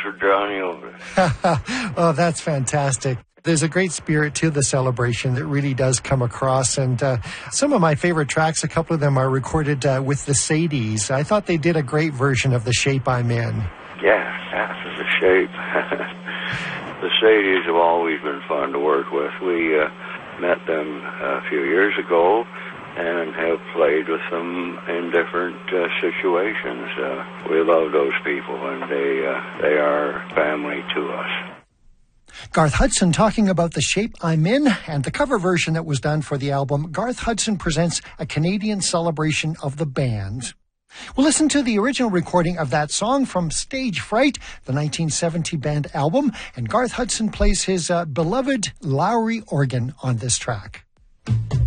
for Johnny Otis. Oh, that's fantastic. There's a great spirit to the celebration that really does come across. And some of my favorite tracks, a couple of them are recorded with the Sadies. I thought they did a great version of The Shape I'm In. Yeah, after The Shape. The Sadies have always been fun to work with. We met them a few years ago and have played with them in different situations. We love those people, and they are family to us. Garth Hudson talking about The Shape I'm In and the cover version that was done for the album. Garth Hudson presents a Canadian celebration of the band. We'll listen to the original recording of that song from Stage Fright, the 1970 band album, and Garth Hudson plays his beloved Lowrey organ on this track.